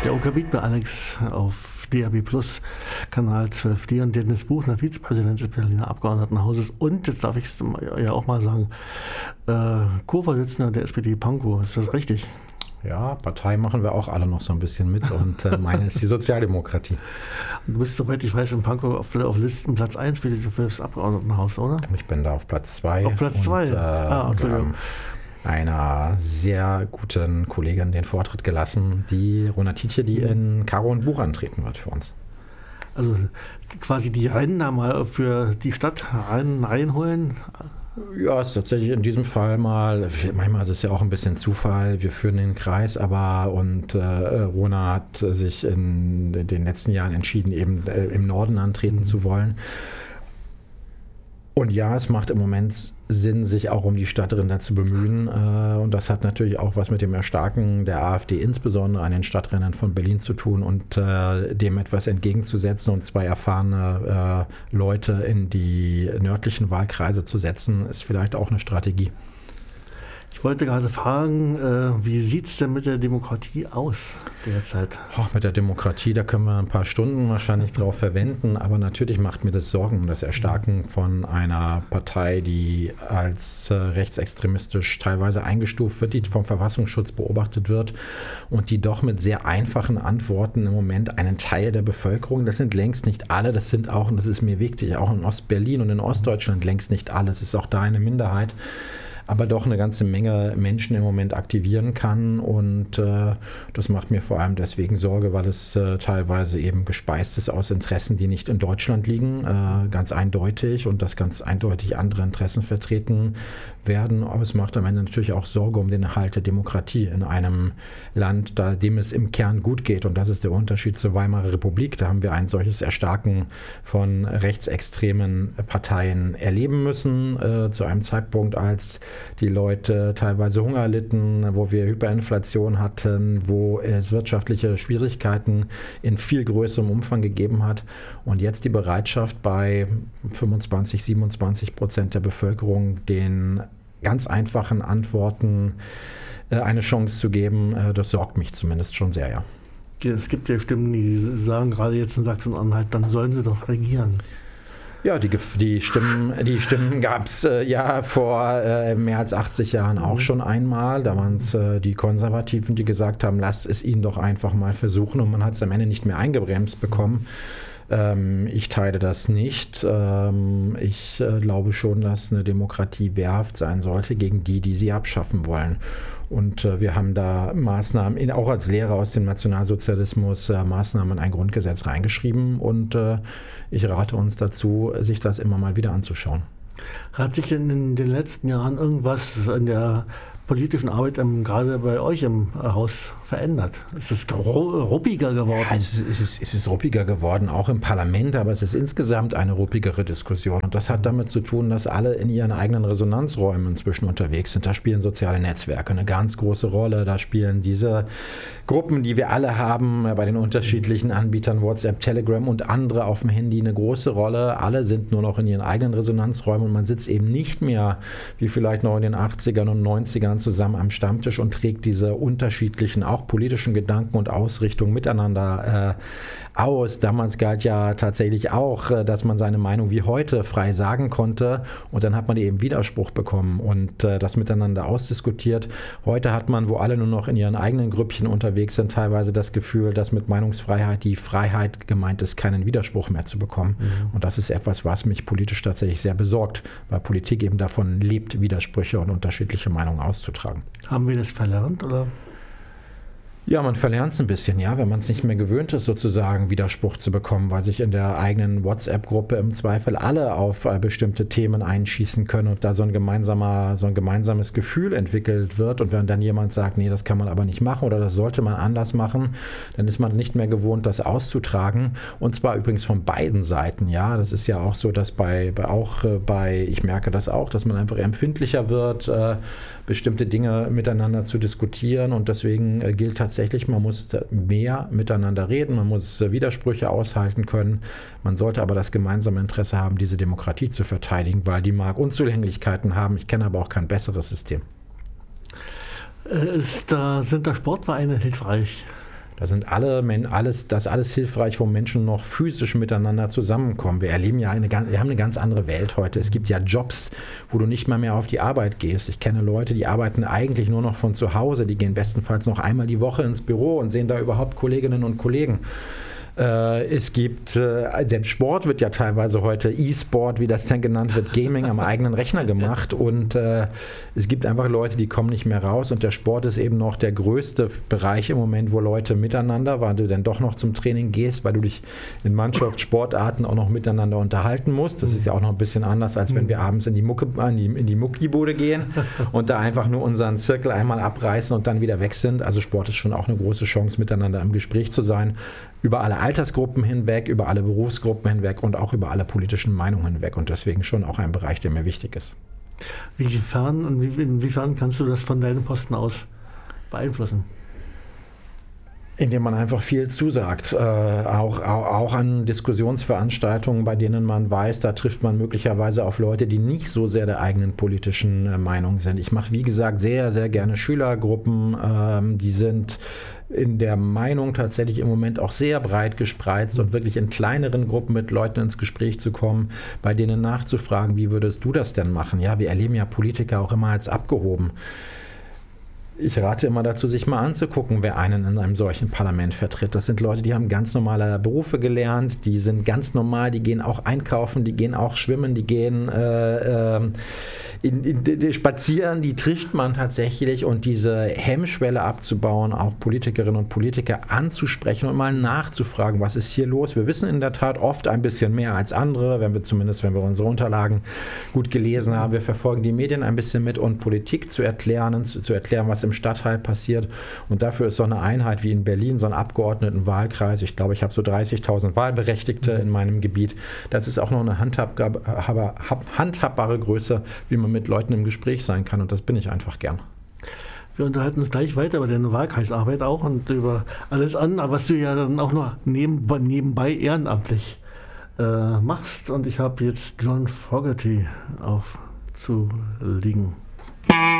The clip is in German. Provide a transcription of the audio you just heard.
Der OK Beat bei Alex auf DAB Plus, Kanal 12D, und Dennis Buchner, Vizepräsident des Berliner Abgeordnetenhauses und, jetzt darf ich es ja auch mal sagen, Co-Vorsitzender der SPD Pankow. Ist das richtig? Ja, Partei machen wir auch alle noch so ein bisschen mit und meine ist die Sozialdemokratie. Du bist, soweit ich weiß, in Pankow auf Listen Platz 1 für das Abgeordnetenhaus, oder? Ich bin da auf Platz 2. Auf Platz 2? Entschuldigung. Einer sehr guten Kollegin den Vortritt gelassen, die Rona Tietje, die in Karo und Buch antreten wird für uns. Also quasi die Rennen da mal für die Stadt reinholen. Ja, ist tatsächlich in diesem Fall mal, manchmal ist es ja auch ein bisschen Zufall, wir führen den Kreis, und Rona hat sich in den letzten Jahren entschieden, eben im Norden antreten zu wollen. Und ja, es macht im Moment Sinn, sich auch um die Stadtränder zu bemühen. Und das hat natürlich auch was mit dem Erstarken der AfD insbesondere an den Stadträndern von Berlin zu tun und dem etwas entgegenzusetzen und 2 erfahrene Leute in die nördlichen Wahlkreise zu setzen, ist vielleicht auch eine Strategie. Ich wollte gerade fragen, wie sieht es denn mit der Demokratie aus derzeit? Mit der Demokratie, da können wir ein paar Stunden wahrscheinlich drauf verwenden, aber natürlich macht mir das Sorgen, das Erstarken von einer Partei, die als rechtsextremistisch teilweise eingestuft wird, die vom Verfassungsschutz beobachtet wird und die doch mit sehr einfachen Antworten im Moment einen Teil der Bevölkerung, das sind längst nicht alle, das sind auch, und das ist mir wichtig, auch in Ostberlin und in Ostdeutschland längst nicht alle, es ist auch da eine Minderheit, aber doch eine ganze Menge Menschen im Moment aktivieren kann, und das macht mir vor allem deswegen Sorge, weil es teilweise eben gespeist ist aus Interessen, die nicht in Deutschland liegen, ganz eindeutig, und dass ganz eindeutig andere Interessen vertreten werden, aber es macht am Ende natürlich auch Sorge um den Erhalt der Demokratie in einem Land, dem es im Kern gut geht, und das ist der Unterschied zur Weimarer Republik. Da haben wir ein solches Erstarken von rechtsextremen Parteien erleben müssen, zu einem Zeitpunkt, als die Leute teilweise Hunger litten, wo wir Hyperinflation hatten, wo es wirtschaftliche Schwierigkeiten in viel größerem Umfang gegeben hat, und jetzt die Bereitschaft bei 25-27% der Bevölkerung, den ganz einfachen Antworten eine Chance zu geben, das sorgt mich zumindest schon sehr, ja. Es gibt ja Stimmen, die sagen gerade jetzt in Sachsen-Anhalt, dann sollen sie doch regieren. Ja, die Stimmen gab es vor mehr als 80 Jahren auch schon einmal. Da waren es die Konservativen, die gesagt haben, lasst es ihnen doch einfach mal versuchen, und man hat es am Ende nicht mehr eingebremst bekommen. Ich teile das nicht. Ich glaube schon, dass eine Demokratie wehrhaft sein sollte gegen die sie abschaffen wollen. Und wir haben da Maßnahmen, auch als Lehrer aus dem Nationalsozialismus, Maßnahmen in ein Grundgesetz reingeschrieben, und ich rate uns dazu, sich das immer mal wieder anzuschauen. Hat sich denn in den letzten Jahren irgendwas in der politischen Arbeit gerade bei euch im Haus verändert? Ist es ruppiger geworden? Ja, es ist ruppiger geworden, auch im Parlament, aber es ist insgesamt eine ruppigere Diskussion. Und das hat damit zu tun, dass alle in ihren eigenen Resonanzräumen inzwischen unterwegs sind. Da spielen soziale Netzwerke eine ganz große Rolle. Da spielen diese Gruppen, die wir alle haben, bei den unterschiedlichen Anbietern, WhatsApp, Telegram und andere auf dem Handy, eine große Rolle. Alle sind nur noch in ihren eigenen Resonanzräumen, und man sitzt eben nicht mehr, wie vielleicht noch in den 80ern und 90ern, zusammen am Stammtisch und trägt diese unterschiedlichen, auch politischen Gedanken und Ausrichtungen miteinander aus. Damals galt ja tatsächlich auch, dass man seine Meinung wie heute frei sagen konnte, und dann hat man eben Widerspruch bekommen und das miteinander ausdiskutiert. Heute hat man, wo alle nur noch in ihren eigenen Grüppchen unterwegs sind, teilweise das Gefühl, dass mit Meinungsfreiheit die Freiheit gemeint ist, keinen Widerspruch mehr zu bekommen. Und das ist etwas, was mich politisch tatsächlich sehr besorgt, weil Politik eben davon lebt, Widersprüche und unterschiedliche Meinungen auszutragen. Haben wir das verlernt, oder? Ja, man verlernt es ein bisschen, ja, wenn man es nicht mehr gewöhnt ist, sozusagen Widerspruch zu bekommen, weil sich in der eigenen WhatsApp-Gruppe im Zweifel alle auf bestimmte Themen einschießen können und da so ein gemeinsames Gefühl entwickelt wird. Und wenn dann jemand sagt, nee, das kann man aber nicht machen oder das sollte man anders machen, dann ist man nicht mehr gewohnt, das auszutragen. Und zwar übrigens von beiden Seiten, ja. Das ist ja auch so, dass ich merke das auch, dass man einfach empfindlicher wird, bestimmte Dinge miteinander zu diskutieren, und deswegen gilt tatsächlich, man muss mehr miteinander reden, man muss Widersprüche aushalten können, man sollte aber das gemeinsame Interesse haben, diese Demokratie zu verteidigen, weil die mag Unzulänglichkeiten haben, ich kenne aber auch kein besseres System. Sind da Sportvereine hilfreich? Da sind alles hilfreich, wo Menschen noch physisch miteinander zusammenkommen. Wir haben eine ganz andere Welt heute. Es gibt ja Jobs, wo du nicht mal mehr auf die Arbeit gehst. Ich kenne Leute, die arbeiten eigentlich nur noch von zu Hause. Die gehen bestenfalls noch einmal die Woche ins Büro und sehen da überhaupt Kolleginnen und Kollegen. Es gibt, selbst Sport wird ja teilweise heute E-Sport, wie das dann genannt wird, Gaming am eigenen Rechner gemacht und es gibt einfach Leute, die kommen nicht mehr raus und der Sport ist eben noch der größte Bereich im Moment, wo Leute miteinander, weil du dann doch noch zum Training gehst, weil du dich in Mannschaftssportarten auch noch miteinander unterhalten musst. Das ist ja auch noch ein bisschen anders, als wenn wir abends in die Muckibude gehen und da einfach nur unseren Zirkel einmal abreißen und dann wieder weg sind. Also Sport ist schon auch eine große Chance, miteinander im Gespräch zu sein. Über alle Altersgruppen hinweg, über alle Berufsgruppen hinweg und auch über alle politischen Meinungen hinweg. Und deswegen schon auch ein Bereich, der mir wichtig ist. Inwiefern kannst du das von deinem Posten aus beeinflussen? Indem man einfach viel zusagt, auch an Diskussionsveranstaltungen, bei denen man weiß, da trifft man möglicherweise auf Leute, die nicht so sehr der eigenen politischen Meinung sind. Ich mache, wie gesagt, sehr, sehr gerne Schülergruppen, die sind in der Meinung tatsächlich im Moment auch sehr breit gespreizt und wirklich in kleineren Gruppen mit Leuten ins Gespräch zu kommen, bei denen nachzufragen, wie würdest du das denn machen? Ja, wir erleben ja Politiker auch immer als abgehoben. Ich rate immer dazu, sich mal anzugucken, wer einen in einem solchen Parlament vertritt. Das sind Leute, die haben ganz normale Berufe gelernt, die sind ganz normal, die gehen auch einkaufen, die gehen auch schwimmen, die gehen spazieren, die trifft man tatsächlich und diese Hemmschwelle abzubauen, auch Politikerinnen und Politiker anzusprechen und mal nachzufragen, was ist hier los. Wir wissen in der Tat oft ein bisschen mehr als andere, wenn wir unsere Unterlagen gut gelesen haben. Wir verfolgen die Medien ein bisschen mit und Politik zu erklären, was im Stadtteil passiert. Und dafür ist so eine Einheit wie in Berlin, so ein Abgeordnetenwahlkreis. Ich glaube, ich habe so 30.000 Wahlberechtigte in meinem Gebiet. Das ist auch noch eine handhabbare Größe, wie man mit Leuten im Gespräch sein kann. Und das bin ich einfach gern. Wir unterhalten uns gleich weiter über deine Wahlkreisarbeit auch und über alles andere, was du ja dann auch noch nebenbei ehrenamtlich machst. Und ich habe jetzt John Fogerty aufzulegen.